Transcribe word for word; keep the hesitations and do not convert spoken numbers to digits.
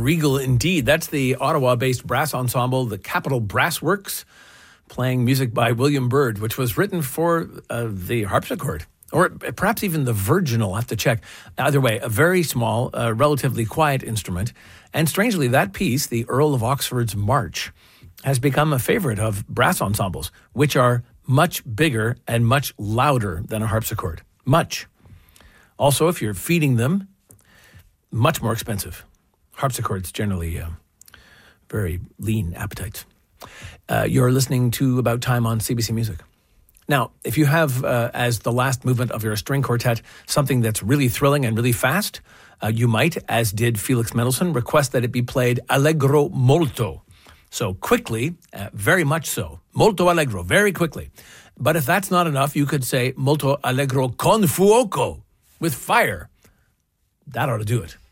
regal indeed. That's the Ottawa-based brass ensemble, the Capitol Brass Works, playing music by William Byrd, which was written for uh, the harpsichord, or perhaps even the virginal. I'll have to check. Either way, a very small, uh, relatively quiet instrument. And strangely, that piece, the Earl of Oxford's March, has become a favorite of brass ensembles, which are much bigger and much louder than a harpsichord. Much. Also, if you're feeding them, much more expensive. Harpsichords generally uh, very lean appetites. Uh, you're listening to About Time on C B C Music. Now, if you have, uh, as the last movement of your string quartet, something that's really thrilling and really fast, uh, you might, as did Felix Mendelssohn, request that it be played allegro molto. So quickly, uh, very much so. Molto allegro, very quickly. But if that's not enough, you could say molto allegro con fuoco, with fire. That ought to do it.